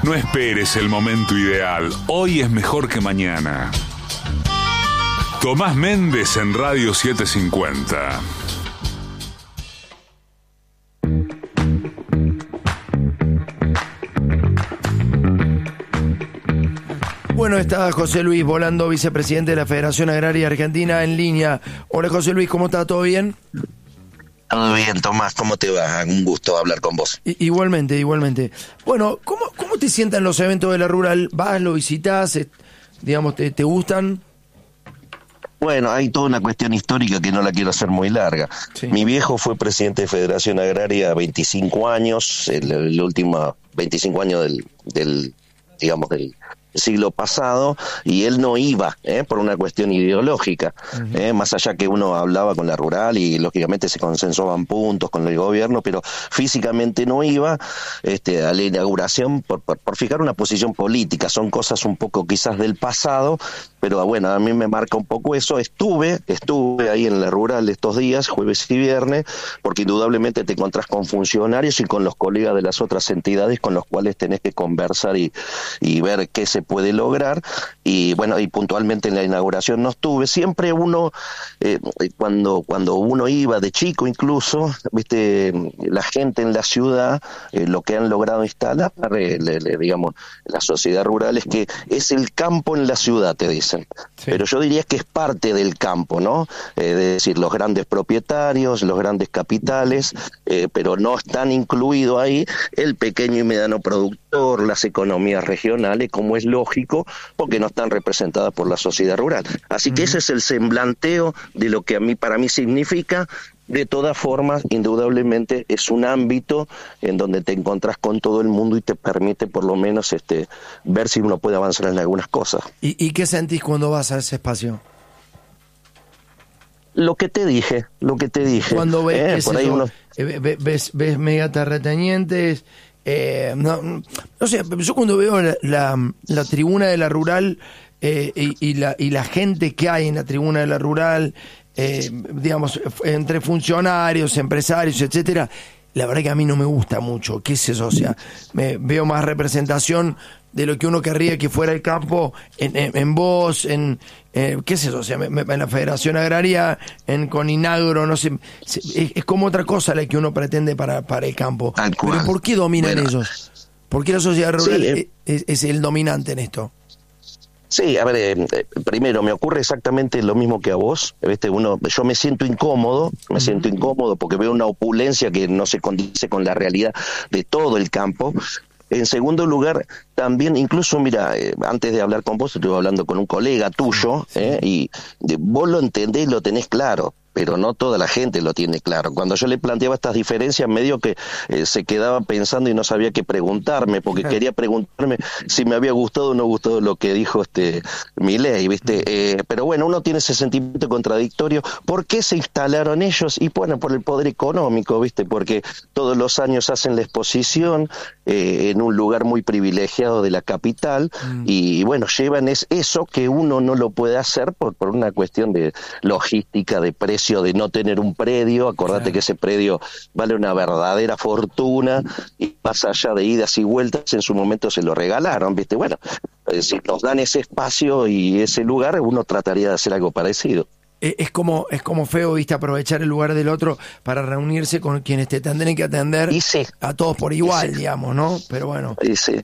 No esperes el momento ideal. Hoy es mejor que mañana. Tomás Méndez en Radio 750. Bueno, está José Luis Volando, vicepresidente de la Federación Agraria Argentina, en línea. Hola, José Luis, ¿cómo está? ¿Todo bien? Todo bien, Tomás, ¿cómo te va? Un gusto hablar con vos. Igualmente. Bueno, ¿cómo te sientan los eventos de la rural? ¿Vas, lo visitas? Digamos, ¿te gustan? Bueno, hay toda una cuestión histórica que no la quiero hacer muy larga. Sí. Mi viejo fue presidente de Federación Agraria 25 años, el último 25 años del siglo pasado, y él no iba por una cuestión ideológica, más allá que uno hablaba con la rural y lógicamente se consensuaban puntos con el gobierno, pero físicamente no iba a la inauguración por fijar una posición política. Son cosas un poco quizás del pasado, pero bueno, a mí me marca un poco eso. Estuve ahí en la rural estos días, jueves y viernes, porque indudablemente te encontrás con funcionarios y con los colegas de las otras entidades con los cuales tenés que conversar y ver qué se puede lograr. Y bueno, y puntualmente en la inauguración no estuve. Siempre uno, cuando uno iba de chico incluso, la gente en la ciudad, lo que han logrado instalar, digamos, la sociedad rural, es que es el campo en la ciudad, te dicen. Sí. Pero yo diría que es parte del campo, ¿no? Es decir, los grandes propietarios, los grandes capitales, pero no están incluidos ahí el pequeño y mediano productor, las economías regionales, como es lógico, porque no están representadas por la sociedad rural. Así que ese es el semblanteo de lo que para mí significa. De todas formas, indudablemente es un ámbito en donde te encontrás con todo el mundo y te permite por lo menos ver si uno puede avanzar en algunas cosas. ¿Y qué sentís cuando vas a ese espacio? Lo que te dije. Cuando ves, por ahí uno... ves mega terratenientes, no sé, yo cuando veo la tribuna de la rural y la gente que hay en la tribuna de la rural, digamos, entre funcionarios, empresarios, etcétera, la verdad que a mí no me gusta mucho. ¿Qué es eso? O sea, veo más representación de lo que uno querría que fuera el campo en vos, ¿qué es eso? O sea, en la Federación Agraria, con Inagro, no sé, es como otra cosa la que uno pretende para el campo. Pero ¿por qué dominan ellos? ¿Por qué la sociedad rural es el dominante en esto? Sí, a ver, primero me ocurre exactamente lo mismo que a vos, yo me siento incómodo porque veo una opulencia que no se condice con la realidad de todo el campo. En segundo lugar, también, incluso, mira, antes de hablar con vos, estuve hablando con un colega tuyo, y vos lo entendés, lo tenés claro, pero no toda la gente lo tiene claro. Cuando yo le planteaba estas diferencias, medio que se quedaba pensando y no sabía qué preguntarme, porque quería preguntarme si me había gustado o no gustado lo que dijo Milei, ¿viste? Pero bueno, uno tiene ese sentimiento contradictorio. ¿Por qué se instalaron ellos? Y bueno, por el poder económico, ¿viste? Porque todos los años hacen la exposición en un lugar muy privilegiado de la capital, y bueno, llevan eso que uno no lo puede hacer por una cuestión de logística, de precio, de no tener un predio. Acordate que ese predio vale una verdadera fortuna, y más allá de idas y vueltas, en su momento se lo regalaron, ¿viste? Bueno, si nos dan ese espacio y ese lugar, uno trataría de hacer algo parecido. Es como feo, ¿viste? Aprovechar el lugar del otro para reunirse con quienes te tendrán que atender a todos por igual, digamos, ¿no? Pero bueno.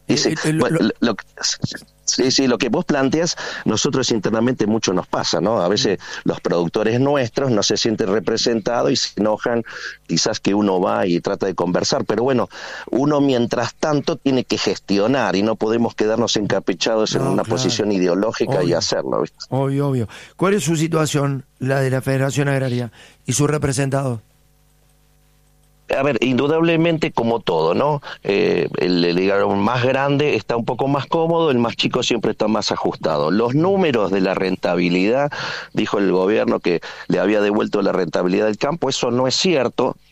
Sí, lo que vos planteas, nosotros internamente mucho nos pasa, ¿no? A veces los productores nuestros no se sienten representados y se enojan, quizás que uno va y trata de conversar, pero bueno, uno mientras tanto tiene que gestionar y no podemos quedarnos encaprichados en una posición ideológica y hacerlo, ¿viste? Obvio. ¿Cuál es su situación, la de la Federación Agraria y sus representados? A ver, indudablemente como todo, ¿no? El más grande está un poco más cómodo, el más chico siempre está más ajustado. Los números de la rentabilidad, dijo el gobierno que le había devuelto la rentabilidad del campo, eso no es cierto.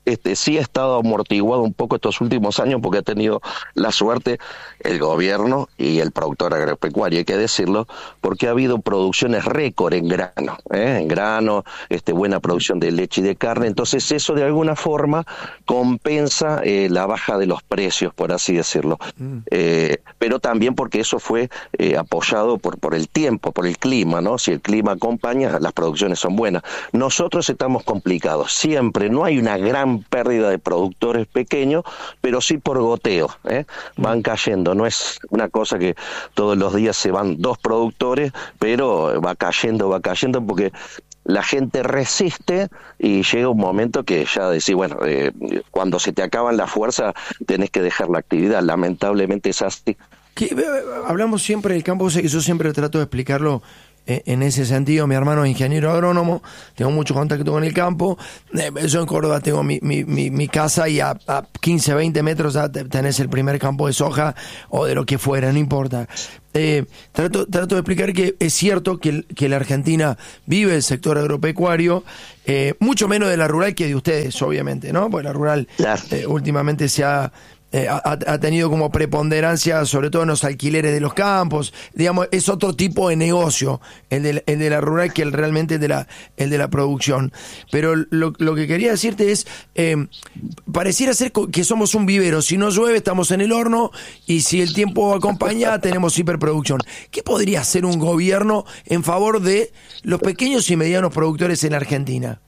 sí ha estado amortiguado un poco estos últimos años porque ha tenido la suerte el gobierno y el productor agropecuario, hay que decirlo, porque ha habido producciones récord en grano, buena producción de leche y de carne, entonces eso de alguna forma compensa la baja de los precios, por así decirlo, pero también porque eso fue apoyado por el tiempo, por el clima, ¿no? Si el clima acompaña, las producciones son buenas. Nosotros estamos complicados, siempre, no hay una gran pérdida de productores pequeños, pero sí por goteo, van cayendo, no es una cosa que todos los días se van 2 productores, pero va cayendo porque la gente resiste y llega un momento que ya decís, bueno, cuando se te acaban las fuerzas tenés que dejar la actividad, lamentablemente es así. Hablamos siempre del campo, sé que yo siempre trato de explicarlo en ese sentido. Mi hermano es ingeniero agrónomo, tengo mucho contacto con el campo. Yo en Córdoba tengo mi casa y a 15, 20 metros ya tenés el primer campo de soja o de lo que fuera, no importa. Trato de explicar que es cierto que la Argentina vive el sector agropecuario, mucho menos de la rural que de ustedes, obviamente, ¿no? Porque la rural últimamente se ha tenido como preponderancia, sobre todo en los alquileres de los campos, digamos, es otro tipo de negocio, el de la rural, que realmente el de la producción. Pero lo que quería decirte es, pareciera ser que somos un vivero, si no llueve estamos en el horno, y si el tiempo acompaña tenemos hiperproducción. ¿Qué podría hacer un gobierno en favor de los pequeños y medianos productores en la Argentina?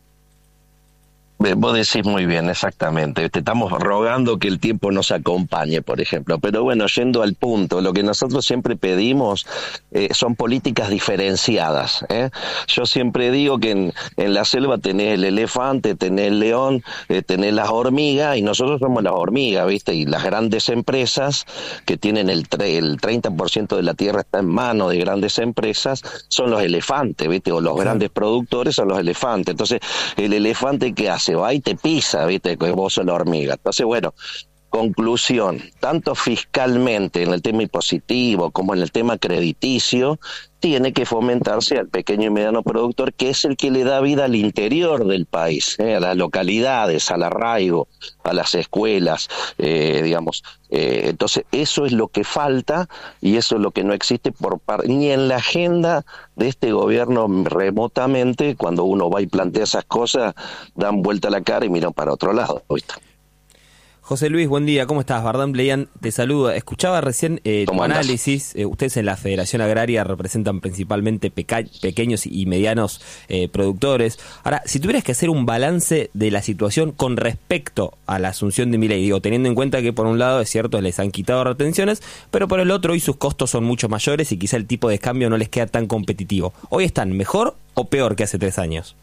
Vos decís muy bien, exactamente. Estamos rogando que el tiempo nos acompañe, por ejemplo. Pero bueno, yendo al punto, lo que nosotros siempre pedimos son políticas diferenciadas. Yo siempre digo que en la selva tenés el elefante, tenés el león, tenés las hormigas, y nosotros somos las hormigas, ¿viste? Y las grandes empresas que tienen el 30% de la tierra está en manos de grandes empresas, son los elefantes, ¿viste? O los grandes productores son los elefantes. Entonces, el elefante, ¿qué hace? Va y te pisa, viste, que vos sos la hormiga. Entonces, bueno, conclusión, tanto fiscalmente en el tema impositivo como en el tema crediticio, tiene que fomentarse al pequeño y mediano productor, que es el que le da vida al interior del país, a las localidades, al arraigo, a las escuelas, digamos. Entonces, eso es lo que falta y eso es lo que no existe ni en la agenda de este gobierno remotamente. Cuando uno va y plantea esas cosas, dan vuelta la cara y miran para otro lado, ¿viste? José Luis, buen día, ¿cómo estás? Bardán Bleian te saluda. Escuchaba recién tu análisis. Ustedes en la Federación Agraria representan principalmente pequeños y medianos productores. Ahora, si tuvieras que hacer un balance de la situación con respecto a la asunción de Milei, digo, teniendo en cuenta que por un lado es cierto, les han quitado retenciones, pero por el otro hoy sus costos son mucho mayores y quizá el tipo de cambio no les queda tan competitivo. ¿Hoy están mejor o peor que hace 3 años?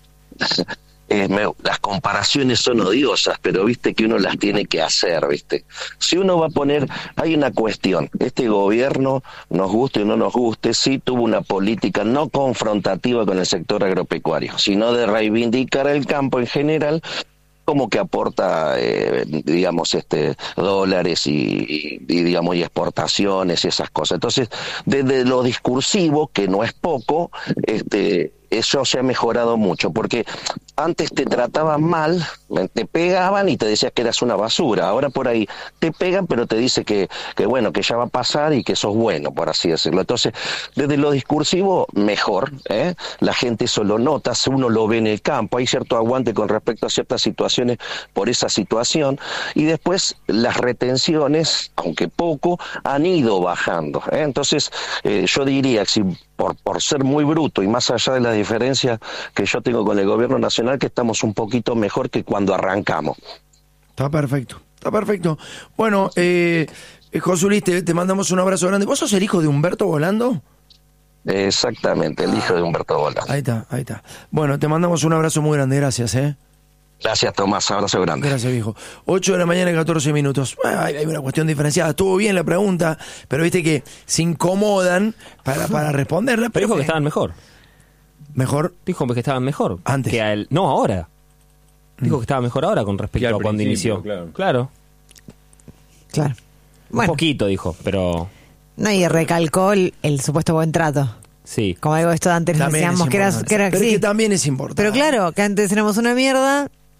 Las comparaciones son odiosas, pero viste que uno las tiene que hacer, viste. Si uno va a poner, hay una cuestión, este gobierno, nos guste o no nos guste, sí tuvo una política no confrontativa con el sector agropecuario, sino de reivindicar el campo en general, como que aporta, digamos, dólares y digamos, y exportaciones y esas cosas. Entonces, desde lo discursivo, que no es poco, eso se ha mejorado mucho, porque antes te trataban mal, te pegaban y te decías que eras una basura. Ahora por ahí te pegan, pero te dice que bueno, que ya va a pasar y que sos bueno, por así decirlo. Entonces, desde lo discursivo, mejor, la gente eso lo nota, uno lo ve en el campo, hay cierto aguante con respecto a ciertas situaciones por esa situación, y después las retenciones, aunque poco, han ido bajando. Entonces, yo diría que si por ser muy bruto y más allá de la diferencia que yo tengo con el gobierno nacional, que estamos un poquito mejor que cuando arrancamos. Está perfecto. Bueno, José Luis, te mandamos un abrazo grande. ¿Vos sos el hijo de Humberto Volando? Exactamente, el hijo de Humberto Volando. Ahí está. Bueno, te mandamos un abrazo muy grande, gracias, Gracias, Tomás, abrazo grande. Gracias, viejo. 8 de la mañana y 14 minutos. Bueno, hay una cuestión diferenciada. Estuvo bien la pregunta, pero viste que se incomodan para responderla. Pero dijo que estaban mejor. ¿Mejor? Dijo que estaban mejor. Antes. No, ahora. Dijo que estaba mejor ahora con respecto a cuando inició. Claro. Bueno. Un poquito, dijo, pero... No, y recalcó el supuesto buen trato. Sí. Como algo esto antes también decíamos que era pero sí. que también es importante. Pero claro, que antes éramos una mierda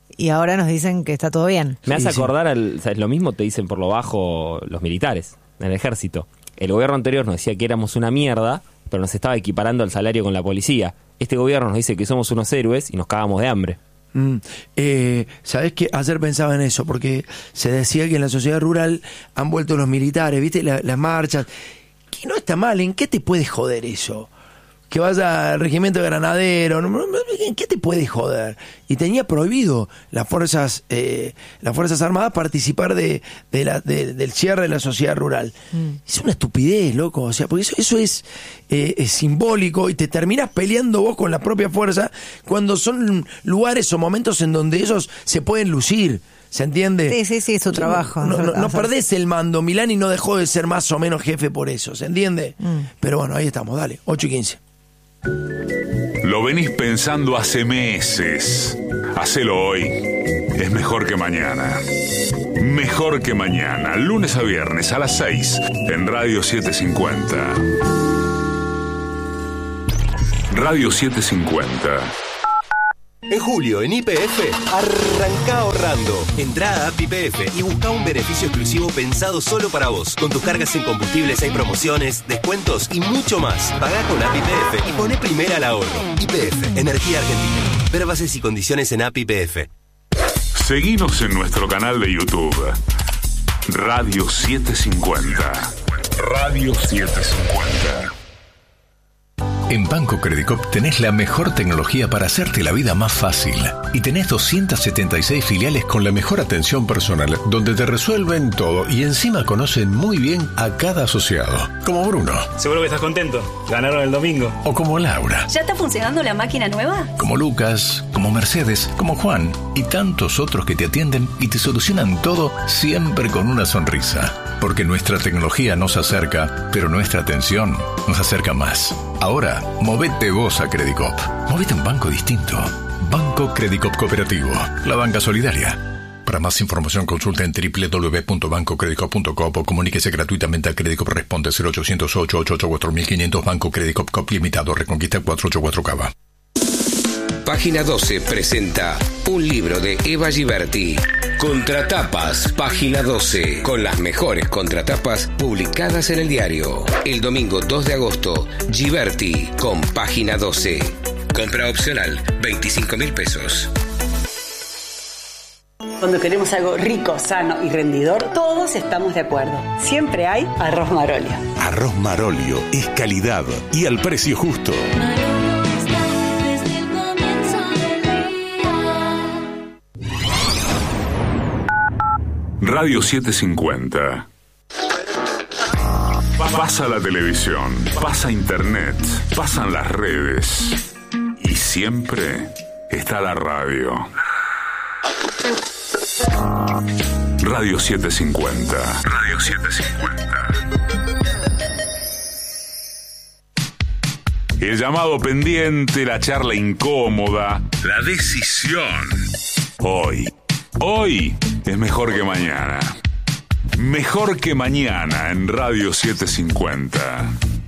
y ahora nos dicen que está todo bien. Me hace acordar, ¿sabes? Lo mismo te dicen por lo bajo los militares, en el ejército. El gobierno anterior nos decía que éramos una mierda, pero nos estaba equiparando al salario con la policía. Este gobierno nos dice que somos unos héroes y nos cagamos de hambre. ¿Sabés qué? Ayer pensaba en eso, porque se decía que en la sociedad rural han vuelto los militares, ¿viste? Las marchas. Que no está mal, ¿en qué te puede joder eso? Que vaya al regimiento de granadero, ¿en qué te puede joder? Y tenía prohibido las fuerzas armadas participar del cierre de la sociedad rural. Es una estupidez, loco, o sea, porque eso es simbólico, y te terminás peleando vos con la propia fuerza cuando son lugares o momentos en donde ellos se pueden lucir. ¿Se entiende? Sí, es su trabajo. No perdés el mando. Milani no dejó de ser más o menos jefe por eso, ¿se entiende? Pero bueno, ahí estamos, dale, 8:15. Lo venís pensando hace meses. Hacelo hoy. Es mejor que mañana. Mejor que mañana. Lunes a viernes a las 6 en Radio 750. Radio 750. En julio, en YPF, arranca ahorrando. Entrá a App YPF y busca un beneficio exclusivo pensado solo para vos. Con tus cargas en combustibles hay promociones, descuentos y mucho más. Pagá con App YPF y poné primera al ahorro. YPF, Energía Argentina. Ver bases y condiciones en App YPF. Seguinos en nuestro canal de YouTube. Radio 750. Radio 750. En Banco Credicop tenés la mejor tecnología para hacerte la vida más fácil. Y tenés 276 filiales con la mejor atención personal, donde te resuelven todo y encima conocen muy bien a cada asociado. Como Bruno. Seguro que estás contento. Ganaron el domingo. O como Laura. ¿Ya está funcionando la máquina nueva? Como Lucas, como Mercedes, como Juan y tantos otros que te atienden y te solucionan todo siempre con una sonrisa. Porque nuestra tecnología nos acerca, pero nuestra atención nos acerca más. Ahora, movete vos a Credicop. Movete a un banco distinto. Banco Credicop Cooperativo. La banca solidaria. Para más información consulta en www.bancocredicop.com o comuníquese gratuitamente a Credicop. Responde 0800-888-4500. Banco Credicop Cop Limitado. Reconquista 484 Cava. Página 12 presenta un libro de Eva Giberti. Contratapas, página 12, con las mejores contratapas publicadas en el diario. El domingo 2 de agosto, Giberti con página 12. Compra opcional, 25.000 pesos. Cuando queremos algo rico, sano y rendidor, todos estamos de acuerdo. Siempre hay Arroz Marolio. Arroz Marolio es calidad y al precio justo. Radio 750. Pasa la televisión, pasa internet, pasan las redes y siempre está la radio. Radio 750. Radio 750. El llamado pendiente, la charla incómoda, la decisión. Hoy es mejor que mañana. Mejor que mañana en Radio 750.